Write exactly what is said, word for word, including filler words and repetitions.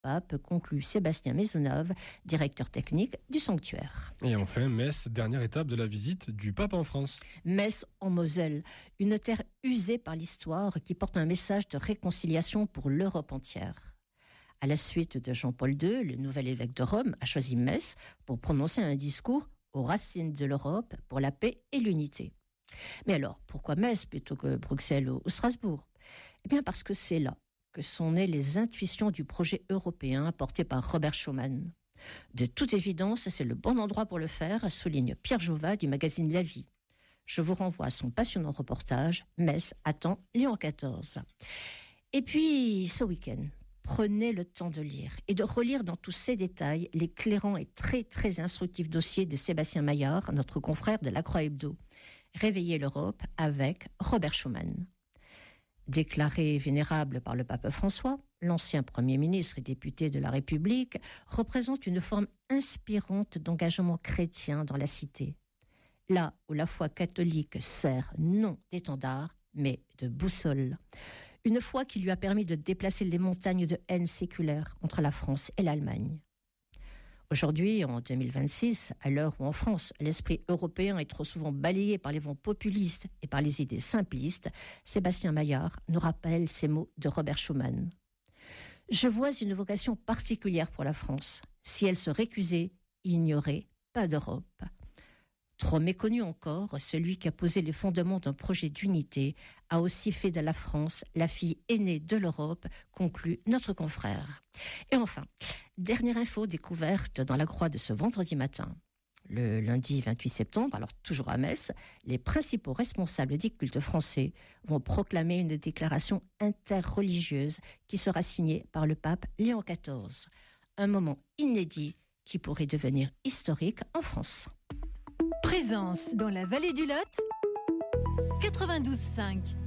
pape, conclut Sébastien Maisonneuve, directeur technique du sanctuaire. Et enfin, Metz, dernière étape de la visite du pape en France. Metz en Moselle, une terre usée par l'histoire qui porte un message de réconciliation pour l'Europe entière. À la suite de Jean-Paul deux, le nouvel évêque de Rome a choisi Metz pour prononcer un discours aux racines de l'Europe pour la paix et l'unité. Mais alors, pourquoi Metz plutôt que Bruxelles ou Strasbourg ? Eh bien parce que c'est là que sont nées les intuitions du projet européen porté par Robert Schuman. De toute évidence, c'est le bon endroit pour le faire, souligne Pierre Jova du magazine La Vie. Je vous renvoie à son passionnant reportage « Metz attend Léon quatorze ». Et puis, ce week-end, prenez le temps de lire et de relire dans tous ses détails l'éclairant et très très instructif dossier de Sébastien Maillard, notre confrère de La Croix Hebdo. Réveiller l'Europe avec Robert Schuman. Déclaré vénérable par le pape François, l'ancien Premier ministre et député de la République représente une forme inspirante d'engagement chrétien dans la cité. Là où la foi catholique sert non d'étendard, mais de boussole. Une foi qui lui a permis de déplacer les montagnes de haine séculaire entre la France et l'Allemagne. Aujourd'hui, en deux mille vingt-six, à l'heure où en France, l'esprit européen est trop souvent balayé par les vents populistes et par les idées simplistes, Sébastien Maillard nous rappelle ces mots de Robert Schuman. « Je vois une vocation particulière pour la France. Si elle se récusait, il n'y aurait pas d'Europe. » Trop méconnu encore, celui qui a posé les fondements d'un projet d'unité a aussi fait de la France la fille aînée de l'Europe, conclut notre confrère. Et enfin, dernière info découverte dans la Croix de ce vendredi matin. Le lundi vingt-huit septembre, alors toujours à Metz, les principaux responsables des cultes français vont proclamer une déclaration interreligieuse qui sera signée par le pape Léon quatorze. Un moment inédit qui pourrait devenir historique en France. Présence dans la vallée du Lot, quatre-vingt-douze virgule cinq.